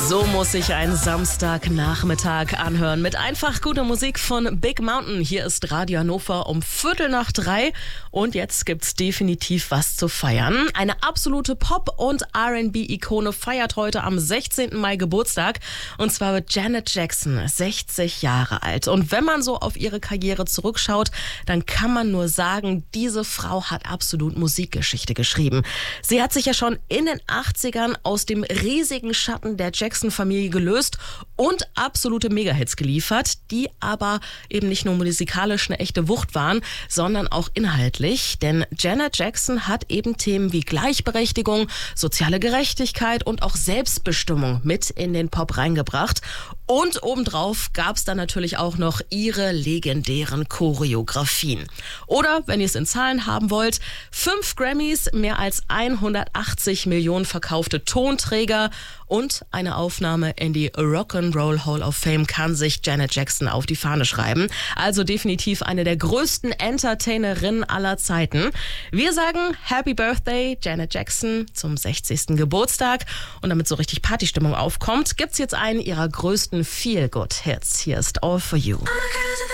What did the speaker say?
So muss sich ein Samstagnachmittag anhören mit einfach guter Musik von Big Mountain. Hier ist Radio Hannover um 2:45 und jetzt gibt's definitiv was zu feiern. Eine absolute Pop- und R&B-Ikone feiert heute am 16. Mai Geburtstag und zwar wird Janet Jackson 60 Jahre alt. Und wenn man so auf ihre Karriere zurückschaut, dann kann man nur sagen, diese Frau hat absolut Musikgeschichte geschrieben. Sie hat sich ja schon in den 80ern aus dem riesigen Schatten der Jackson-Familie gelöst und absolute Megahits geliefert, die aber eben nicht nur musikalisch eine echte Wucht waren, sondern auch inhaltlich. Denn Janet Jackson hat eben Themen wie Gleichberechtigung, soziale Gerechtigkeit und auch Selbstbestimmung mit in den Pop reingebracht. Und obendrauf gab es dann natürlich auch noch ihre legendären Choreografien. Oder, wenn ihr es in Zahlen haben wollt, 5 Grammys, mehr als 180 Millionen verkaufte Tonträger und eine Aufnahme in die Rock'n'Roll Hall of Fame kann sich Janet Jackson auf die Fahne schreiben. Also definitiv eine der größten Entertainerinnen aller Zeiten. Wir sagen Happy Birthday Janet Jackson zum 60. Geburtstag. Und damit so richtig Partystimmung aufkommt, gibt's jetzt einen ihrer größten Feel-Good-Hits. Hier ist All For You.